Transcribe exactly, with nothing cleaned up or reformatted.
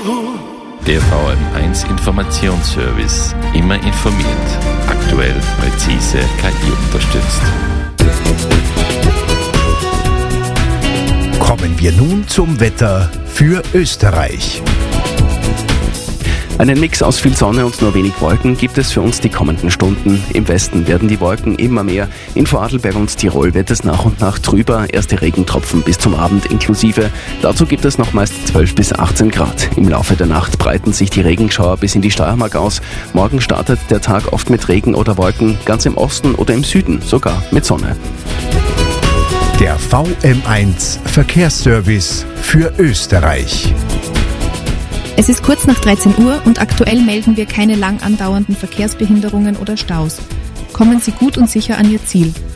Der V M eins Informationsservice. Immer informiert. Aktuell, präzise, K I unterstützt. Kommen wir nun zum Wetter für Österreich. Einen Mix aus viel Sonne und nur wenig Wolken gibt es für uns die kommenden Stunden. Im Westen werden die Wolken immer mehr. In Vorarlberg und Tirol wird es nach und nach trüber. Erste Regentropfen bis zum Abend inklusive. Dazu gibt es noch meist zwölf bis achtzehn Grad. Im Laufe der Nacht breiten sich die Regenschauer bis in die Steiermark aus. Morgen startet der Tag oft mit Regen oder Wolken, ganz im Osten oder im Süden sogar mit Sonne. Der V M eins Verkehrsservice für Österreich. Es ist kurz nach dreizehn Uhr und aktuell melden wir keine lang andauernden Verkehrsbehinderungen oder Staus. Kommen Sie gut und sicher an Ihr Ziel.